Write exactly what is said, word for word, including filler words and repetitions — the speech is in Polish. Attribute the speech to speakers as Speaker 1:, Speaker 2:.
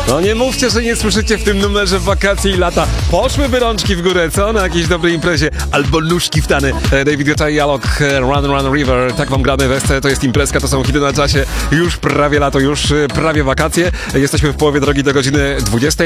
Speaker 1: No nie mówcie, że nie słyszycie w tym numerze wakacje i lata. Poszłyby rączki w górę, co? Na jakiejś dobrej imprezie. Albo nóżki w tany. David Guetta i Alok, Run Run River. Tak wam gramy w S C, to jest imprezka, to są hity na czasie. Już prawie lato, już prawie wakacje. Jesteśmy w połowie drogi do godziny dwudziestej.